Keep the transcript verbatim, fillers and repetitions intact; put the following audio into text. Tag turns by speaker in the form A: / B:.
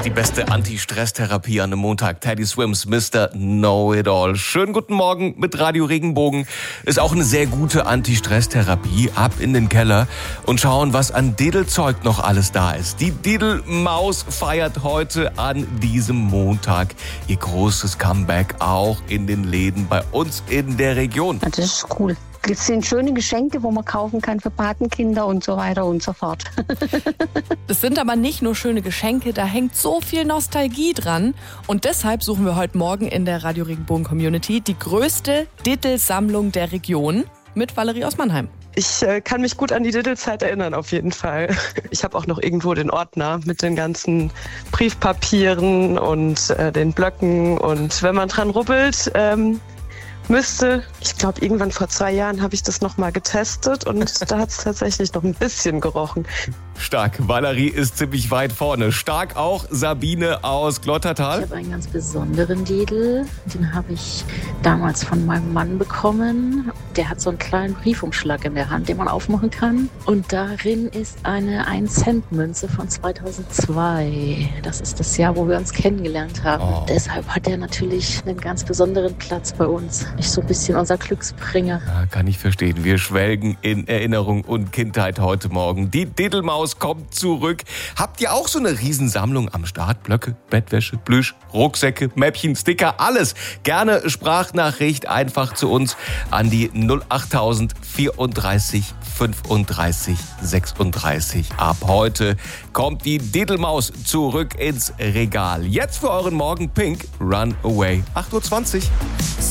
A: ist die beste Anti-Stress-Therapie an einem Montag. Teddy Swims, Mister Know-It-All. Schönen guten Morgen mit Radio Regenbogen. Ist auch eine sehr gute Anti-Stress-Therapie. Ab in den Keller und schauen, was an Diddle-Zeug noch alles da ist. Die Diddle-Maus feiert heute an diesem Montag ihr großes Comeback auch in den Läden bei uns in der Region.
B: Das ist cool. Es sind schöne Geschenke, wo man kaufen kann für Patenkinder und so weiter und so fort.
C: Das sind aber nicht nur schöne Geschenke, da hängt so viel Nostalgie dran. Und deshalb suchen wir heute Morgen in der Radio Regenbogen Community die größte Diddle-Sammlung der Region mit Valerie aus Mannheim.
D: Ich äh, kann mich gut an die Diddle-Zeit erinnern, auf jeden Fall. Ich habe auch noch irgendwo den Ordner mit den ganzen Briefpapieren und äh, den Blöcken. Und wenn man dran rubbelt, ähm, müsste, ich glaube, irgendwann vor zwei Jahren habe ich das nochmal getestet und da hat es tatsächlich noch ein bisschen gerochen.
A: Stark, Valerie ist ziemlich weit vorne. Stark auch Sabine aus Glottertal.
E: Ich habe einen ganz besonderen Diddle, den habe ich damals von meinem Mann bekommen. Der hat so einen kleinen Briefumschlag in der Hand, den man aufmachen kann. Und darin ist eine ein Cent Münze von zweitausendzwei. Das ist das Jahr, wo wir uns kennengelernt haben. Oh. Deshalb hat er natürlich einen ganz besonderen Platz bei uns. Ist so ein bisschen unser Glücksbringer.
A: Ja, kann ich verstehen. Wir schwelgen in Erinnerung und Kindheit heute Morgen. Die Diddle-Maus kommt zurück. Habt ihr auch so eine Riesensammlung am Start? Blöcke, Bettwäsche, Plüsch, Rucksäcke, Mäppchen, Sticker, alles. Gerne Sprachnachricht einfach zu uns an die null achttausend vierunddreißig fünfunddreißig sechsunddreißig. Ab heute kommt die Diddle-Maus zurück ins Regal. Jetzt für euren Morgen Pink, Run Away. acht Uhr zwanzig.